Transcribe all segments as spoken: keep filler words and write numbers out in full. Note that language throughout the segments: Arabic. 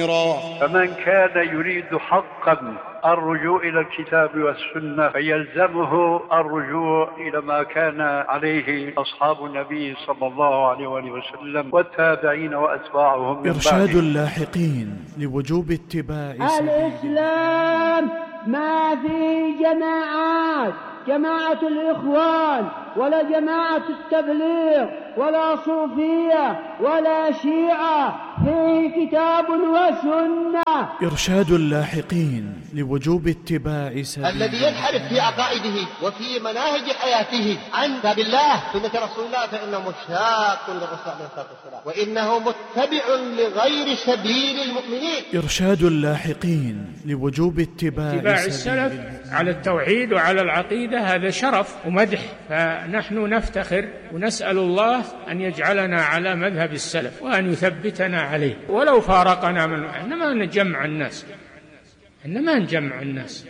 فمن كان يريد حقا الرجوع إلى الكتاب والسنة فيلزمه الرجوع إلى ما كان عليه أصحاب النبي صلى الله عليه وسلم والتابعين وأتباعهم من بعده. إرشاد اللاحقين لوجوب اتباع الإسلام ما في جماعات، جماعة الإخوان ولا جماعة التبليغ ولا صوفية ولا شيعة، فيه كتاب وسنة. إرشاد اللاحقين لوجوب اتباع سبيل الذي ينحرف في عقائده وفي مناهج حياته عن كتاب الله سنة رسول الله فإنه مشاق للرسول عليه الصلاة والسلام، وإنه متبع لغير سبيل المؤمنين. إرشاد اللاحقين لوجوب اتباع, اتباع السلف على التوحيد وعلى العقيدة، هذا شرف ومدح، فنحن نفتخر ونسأل الله أن يجعلنا على مذهب السلف وأن يثبتنا عليه ولو فارقنا من، إنما نجمع الناس إنما نجمع الناس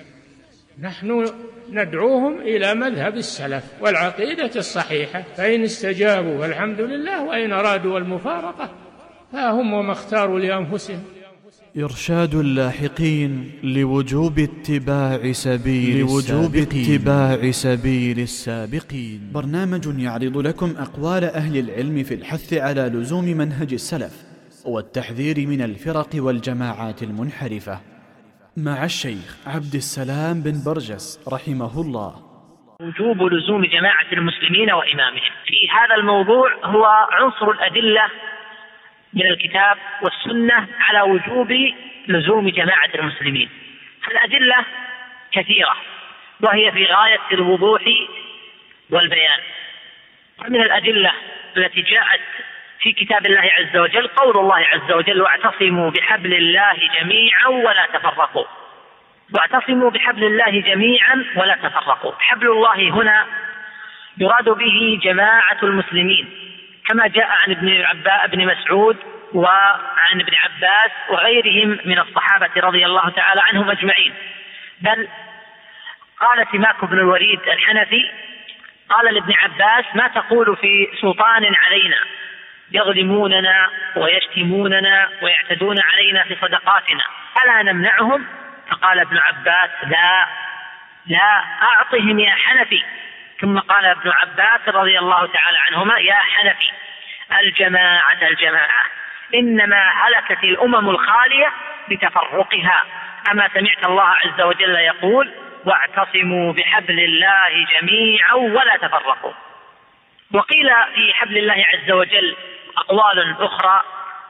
نحن ندعوهم إلى مذهب السلف والعقيدة الصحيحة، فإن استجابوا فالحمد لله، وإن أرادوا المفارقة فهم وما اختاروا لأنفسهم. إرشاد اللاحقين لوجوب اتباع سبيل لوجوب اتباع سبيل السابقين، برنامج يعرض لكم أقوال أهل العلم في الحث على لزوم منهج السلف والتحذير من الفرق والجماعات المنحرفة، مع الشيخ عبد السلام بن برجس رحمه الله. وجوب لزوم جماعة المسلمين وإمامهم. في هذا الموضوع هو عنصر الأدلة من الكتاب والسنة على وجوب لزوم جماعة المسلمين. فالأدلة كثيرة وهي في غاية الوضوح والبيان. ومن الأدلة التي جاءت في كتاب الله عز وجل قول الله عز وجل: واعتصموا بحبل الله جميعا ولا تفرقوا. واعتصموا بحبل الله جميعا ولا تفرقوا. حبل الله هنا يراد به جماعة المسلمين، كما جاء عن ابن عباس ابن مسعود وعن ابن عباس وغيرهم من الصحابة رضي الله تعالى عنهم أجمعين. بل قال سماك بن الوليد الحنفي قال لابن عباس: ما تقول في سلطان علينا يظلموننا ويشتموننا ويعتدون علينا في صدقاتنا، ألا نمنعهم؟ فقال ابن عباس: لا لا أعطهم يا حنفي. ثم قال ابن عباس رضي الله تعالى عنهما: يا حنفي الجماعة الجماعة، إنما هلكت الأمم الخالية بتفرقها. أما سمعت الله عز وجل يقول: واعتصموا بحبل الله جميعا ولا تفرقوا. وقيل في حبل الله عز وجل أقوال أخرى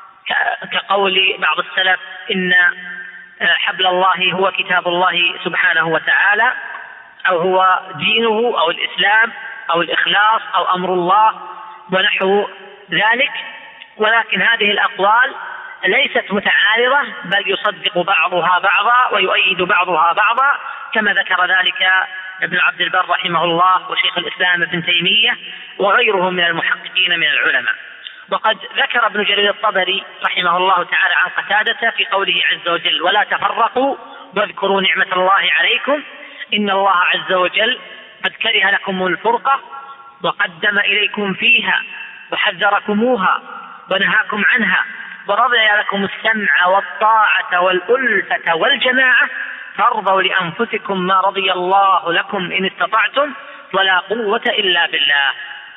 كقول بعض السلف: إن حبل الله هو كتاب الله سبحانه وتعالى، أو هو دينه أو الإسلام أو الإخلاص أو أمر الله ونحو ذلك. ولكن هذه الأقوال ليست متعارضة، بل يصدق بعضها بعضا ويؤيد بعضها بعضا، كما ذكر ذلك ابن عبد البر رحمه الله وشيخ الإسلام ابن تيمية وغيرهم من المحققين من العلماء. وقد ذكر ابن جرير الطبري رحمه الله تعالى عن قتادة في قوله عز وجل: ولا تفرقوا واذكروا نعمة الله عليكم إن الله عز وجل قد كره لكم الفرقة وقدم إليكم فيها وحذركموها ونهاكم عنها ورضي لكم السمع والطاعة والألفة والجماعة فارضوا لأنفسكم ما رضي الله لكم إن استطعتم ولا قوة إلا بالله.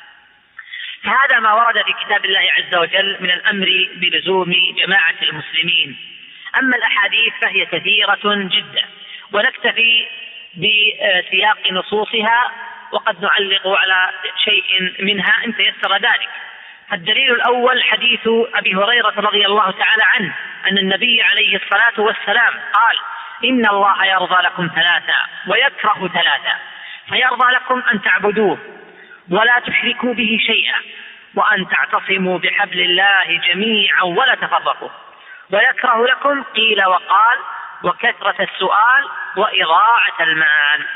فهذا ما ورد في كتاب الله عز وجل من الأمر بلزوم جماعة المسلمين. أما الأحاديث فهي كثيرة جدا، ونكتفي بسياق نصوصها وقد نعلق على شيء منها إن تيسر ذلك. الدليل الأول حديث أبي هريرة رضي الله تعالى عنه أن النبي عليه الصلاة والسلام قال: إن الله يرضى لكم ثلاثة ويكره ثلاثة، فيرضى لكم أن تعبدوه ولا تشركوا به شيئا، وأن تعتصموا بحبل الله جميعا ولا تفرقوا، ويكره لكم قيل وقال وكثرة السؤال وإضاعة المال.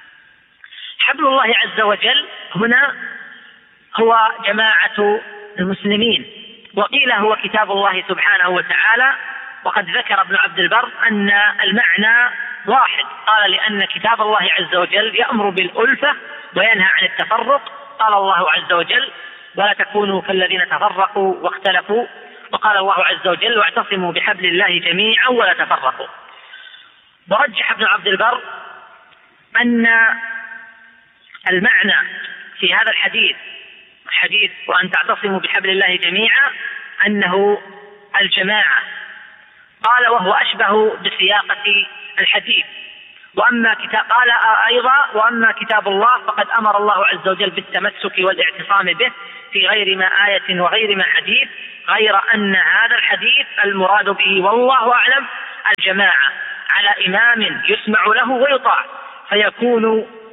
حبل الله عز وجل هنا هو جماعة المسلمين، وقيل هو كتاب الله سبحانه وتعالى. وقد ذكر ابن عبد البر أن المعنى واحد، قال: لأن كتاب الله عز وجل يأمر بالألفة وينهى عن التفرق. قال الله عز وجل: ولا تكونوا كالذين تفرقوا واختلفوا وقال الله عز وجل: واعتصموا بحبل الله جميعا ولا تفرقوا. ورجح ابن عبد البر أن المعنى في هذا الحديث حديث وأن تعتصموا بحبل الله جميعا أنه الجماعة. قال: وهو أشبه بسياقة الحديث. وأما كتاب قال أيضا: وأما كتاب الله فقد أمر الله عز وجل بالتمسك والاعتصام به في غير ما آية وغير ما حديث، غير أن هذا الحديث المراد به والله أعلم الجماعة على إمام يسمع له ويطاع، فيكون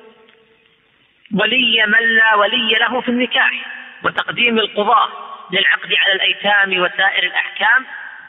ولي من لا ولي له في النكاح، وتقديم القضاة للعقد على الأيتام وسائر الأحكام،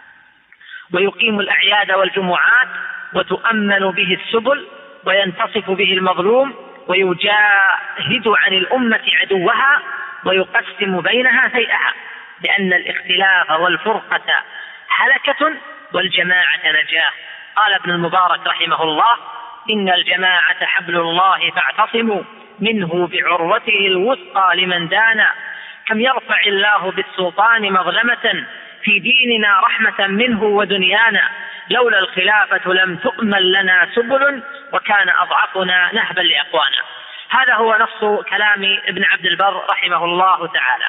ويقيم الأعياد والجمعات، وتؤمن به السبل، وينتصف به المظلوم، ويجاهد عن الأمة عدوها، ويقسم بينها فيئها، لأن الاختلاف والفرقة هلكة والجماعة نجاة. قال ابن المبارك رحمه الله: إن الجماعة حبل الله فاعتصموا منه بعروته الوثقى لمن دانا، كم يرفع الله بالسلطان مظلمة في ديننا رحمة منه ودنيانا، لولا الخلافة لم تؤمن لنا سبل وكان أضعفنا نهبا لأقوانا. هذا هو نص كلام ابن عبد البر رحمه الله تعالى.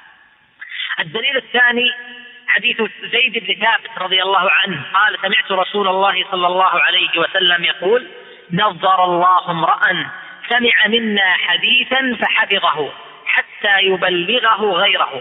الدليل الثاني حديث زيد بن ثابت رضي الله عنه قال: سمعت رسول الله صلى الله عليه وسلم يقول: نظر الله امرأ سمع منا حديثا فحفظه حتى يبلغه غيره،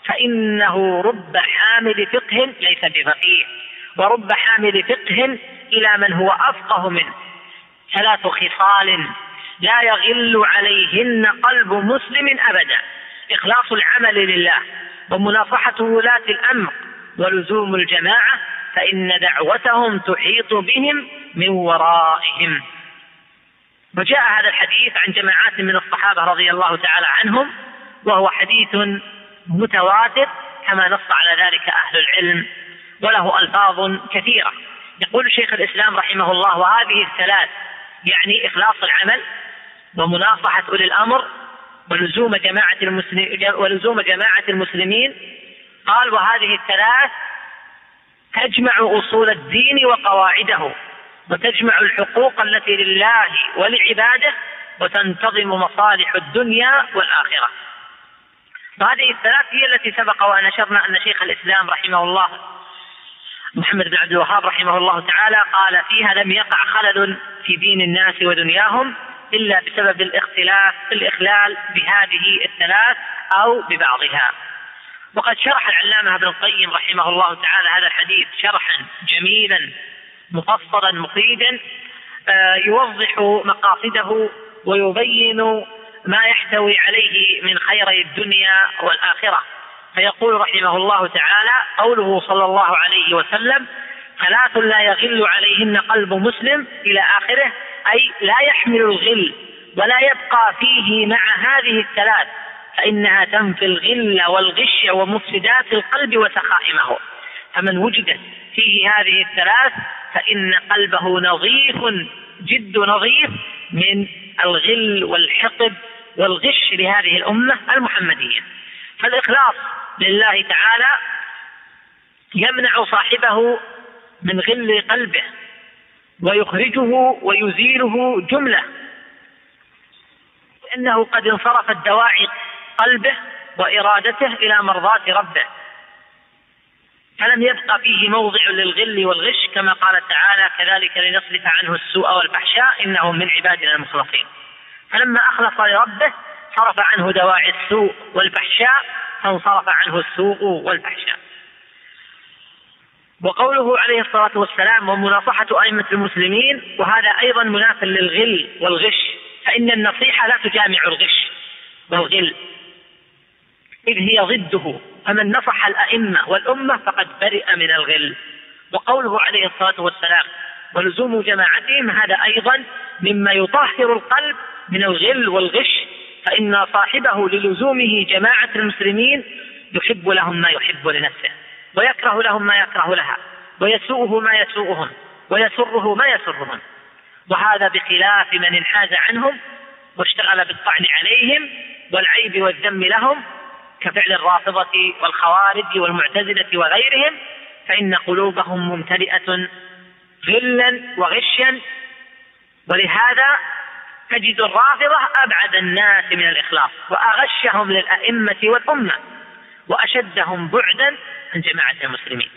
فإنه رب حامل فقه ليس بفقيه، ورب حامل فقه إلى من هو أفقه منه، ثلاث خصال لا يغل عليهن قلب مسلم أبدا: إخلاص العمل لله، ومناصحة ولاة الأمر، ولزوم الجماعة، فإن دعوتهم تحيط بهم من ورائهم. وجاء هذا الحديث عن جماعات من الصحابة رضي الله تعالى عنهم، وهو حديث متواتر كما نص على ذلك أهل العلم، وله ألفاظ كثيرة. يقول شيخ الإسلام رحمه الله: وهذه الثلاث يعني إخلاص العمل، ومناصحة أولي الأمر، ولزوم جماعة المسلمين ولزوم جماعة المسلمين. قال: وهذه الثلاث تجمع أصول الدين وقواعده، وتجمع الحقوق التي لله ولعباده، وتنتظم مصالح الدنيا والآخرة. فهذه الثلاث هي التي سبق ونشرنا أن شيخ الإسلام رحمه الله محمد بن عبد الوهاب رحمه الله تعالى قال فيها: لم يقع خلل في دين الناس ودنياهم إلا بسبب الاختلاف الإخلال بهذه الثلاث أو ببعضها. وقد شرح العلامة ابن القيم رحمه الله تعالى هذا الحديث شرحا جميلا مفصلا مفيدا يوضح مقاصده ويبين ما يحتوي عليه من خيري الدنيا والآخرة. فيقول رحمه الله تعالى: قوله صلى الله عليه وسلم: ثلاث لا يغل عليهن قلب مسلم إلى آخره، أي لا يحمل الغل ولا يبقى فيه مع هذه الثلاث، فإنها تنفي الغل والغش ومفسدات القلب وسخائمه. فمن وجدت فيه هذه الثلاث فإن قلبه نظيف جد نظيف من الغل والحقد والغش لهذه الأمة المحمدية. فالإخلاص لله تعالى يمنع صاحبه من غل قلبه ويخرجه ويزيله جملة، لأنه قد انصرفت دواعي قلبه وإرادته إلى مرضاة ربه، فلم يبقى فيه موضع للغل والغش، كما قال تعالى: كذلك لنصرف عنه السوء والفحشاء إنه من عبادنا المخلصين. فلما أخلص لربه صرف عنه دواعي السوء والفحشاء، فانصرف عنه السوء والفحشاء. وقوله عليه الصلاة والسلام: ومناصحة أئمة المسلمين، وهذا أيضا مناف للغل والغش، فإن النصيحة لا تجامع الغش والغل إذ هي ضده، فمن نصح الأئمة والأمة فقد برئ من الغل. وقوله عليه الصلاة والسلام: ولزوم جماعتهم، هذا أيضا مما يطهر القلب من الغل والغش، فإن صاحبه للزومه جماعة المسلمين يحب لهم ما يحب لنفسه، ويكره لهم ما يكره لها، ويسوءه ما يسوءهم، ويسره ما يسرهم. وهذا بخلاف من انحاز عنهم واشتغل بالطعن عليهم والعيب والذم لهم، كفعل الرافضة والخوارج والمعتزلة وغيرهم، فإن قلوبهم ممتلئة غلا وغشا، ولهذا تجد الرافضة أبعد الناس من الإخلاص وأغشهم للأئمة والأمة وأشدهم بعدا عن جماعة المسلمين.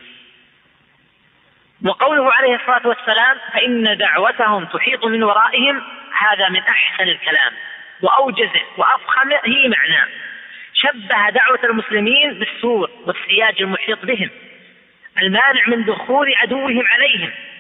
وقوله عليه الصلاة والسلام فإن دعوتهم تحيط من ورائهم، هذا من أحسن الكلام وأوجزه وأفخمه معناه. شبه دعوة المسلمين بالسور والسياج المحيط بهم المانع من دخول عدوهم عليهم،